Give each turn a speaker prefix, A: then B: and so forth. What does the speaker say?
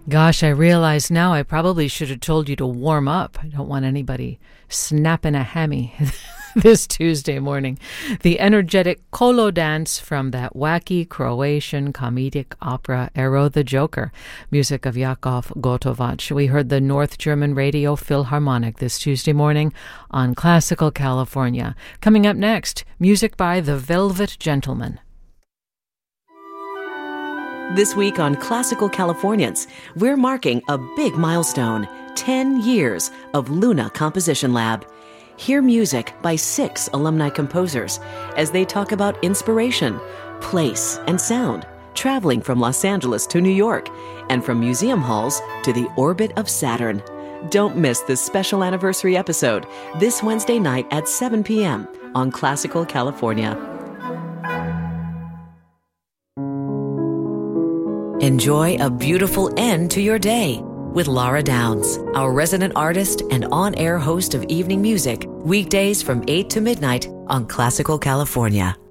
A: Gosh, I realize now I probably should have told you to warm up. I don't want anybody snapping a hammy this Tuesday morning. The energetic Kolo dance from that wacky Croatian comedic opera Ero the Joker, music of Yakov Gotovac. We heard the North German Radio Philharmonic this Tuesday morning on Classical California. Coming up next, music by the Velvet Gentlemen.
B: This week on Classical Californians, we're marking a big milestone, 10 years of Luna Composition Lab. Hear music by 6 alumni composers as they talk about inspiration, place, and sound, traveling from Los Angeles to New York, and from museum halls to the orbit of Saturn. Don't miss this special anniversary episode this Wednesday night at 7 p.m. on Classical California. Enjoy a beautiful end to your day with Laura Downs, our resident artist and on-air host of evening music, weekdays from 8 to midnight on Classical California.